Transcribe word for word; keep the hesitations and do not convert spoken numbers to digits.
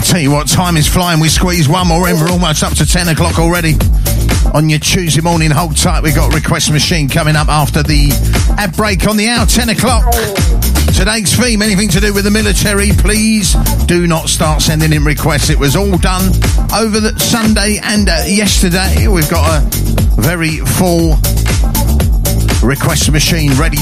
Tell you what, time is flying. We squeeze one more in. We're almost up to ten o'clock already. On your Tuesday morning, hold tight. We've got Request Machine coming up after the ad break on the hour, ten o'clock. Today's theme, anything to do with the military, please do not start sending in requests. It was all done over the Sunday and uh, yesterday. We've got a very full Request Machine ready